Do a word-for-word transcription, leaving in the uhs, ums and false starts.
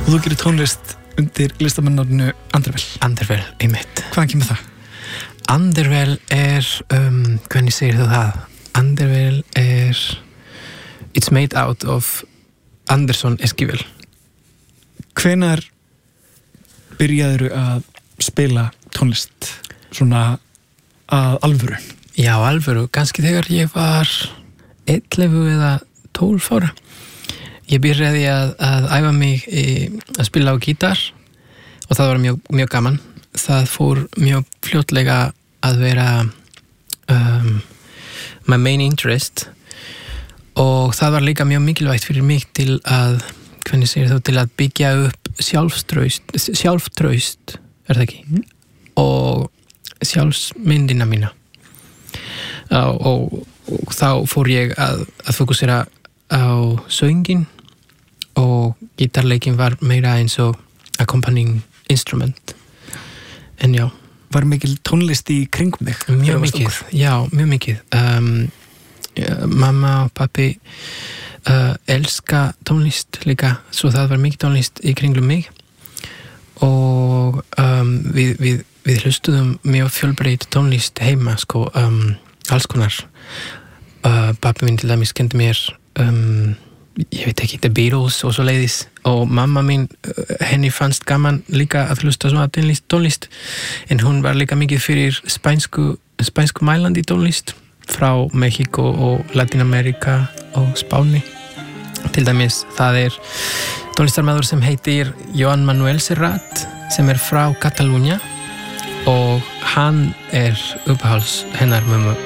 Og þú gerir tónlist undir listamannarnu Undervel. Undervel, einmitt. Hvaðan kemur það? Undervel er, um, hvernig segir þú það? Undervel er, it's made out of Anderson Esquivel. Hvenær byrjaðirðu að spila tónlist svona að alvöru? Já, alvöru, kannski þegar ég var ellefu eða tólf ára. Ég byrjaði að, að æfa mig í, að spila á gítar og það var mjög, mjög gaman. Það fór mjög fljótlega að vera um, my main interest og það var líka mjög mikilvægt fyrir mig til að, hvernig segir þú, til að byggja upp sjálfstraust, sjálftraust, er það ekki? Mm. Og sjálfsmyndina mína. Og, og, og þá fór ég að, að fokusera á söngin og gítarleikin var meira eins og accompanying instrument. En já. Var mikil tónlist í kringum þig? Mjög mikið, já, mjög mikið. Um, ja, mamma og pappi uh, elska tónlist líka, svo það var mikið tónlist í kringum mig og um, við, við, við hlustuðum mjög fjölbreytt tónlist heima, sko, um, alls konar. Uh, pappi minn til dæmis kendi mér um, ég veit ekki, The Beatles og svo leiðis og mamma mín, henni fannst gaman líka að hlusta svona tónlist, tónlist en hún var líka mikið fyrir spænsku, spænsku mælandi tónlist frá Mexiko og Latinamerika og Spáni. Til dæmis það er tónlistarmaður sem heitir Joan Manuel Serrat sem er frá Katalúnia og hann er uppáhalds hennar mömmu